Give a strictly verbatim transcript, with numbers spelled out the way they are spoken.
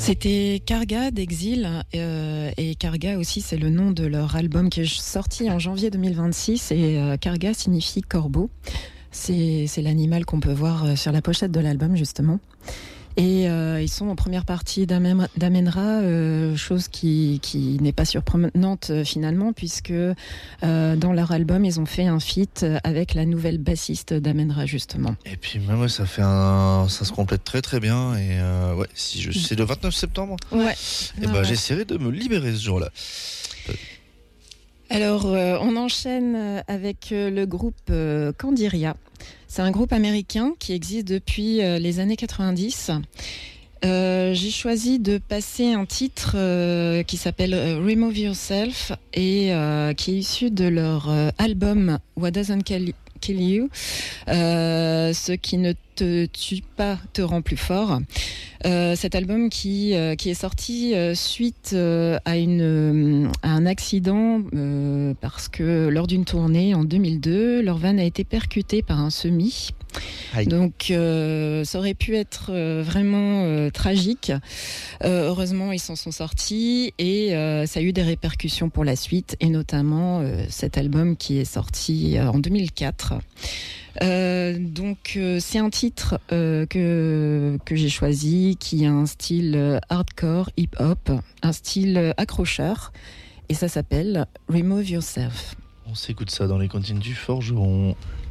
C'était Karga d'Exil euh, et Karga aussi c'est le nom de leur album qui est sorti en janvier deux mille vingt-six et euh, Karga signifie corbeau. C'est, c'est l'animal qu'on peut voir sur la pochette de l'album justement. Et euh, ils sont en première partie d'Amen- d'Amenra, euh, chose qui, qui n'est pas surprenante euh, finalement, puisque euh, dans leur album, ils ont fait un feat avec la nouvelle bassiste d'Amenra justement. Et puis même ouais, ça fait un, ça se complète très très bien. Et euh, ouais, si je, c'est le vingt-neuf septembre. Ouais. Et ben ouais. j'essaierai de me libérer ce jour-là. Alors, euh, on enchaîne avec le groupe euh, Candiria. C'est un groupe américain qui existe depuis euh, les années quatre-vingt-dix. Euh, j'ai choisi de passer un titre euh, qui s'appelle Remove Yourself et euh, qui est issu de leur euh, album What Doesn't Kill, Kill You. Euh, ce qui ne te tue pas te rend plus fort. Euh, cet album qui euh, qui est sorti euh, suite euh, à une euh, à un accident euh, parce que lors d'une tournée en deux mille deux, leur van a été percutée par un semi. Aïe. Donc euh, ça aurait pu être euh, vraiment euh, tragique. Euh, heureusement, ils s'en sont sortis et euh, ça a eu des répercussions pour la suite et notamment euh, cet album qui est sorti euh, en deux mille quatre. Euh, donc euh, c'est un titre euh, que que j'ai choisi qui a un style euh, hardcore hip-hop, un style euh, accrocheur et ça s'appelle Remove Yourself. On s'écoute ça dans les cantines du forgeron.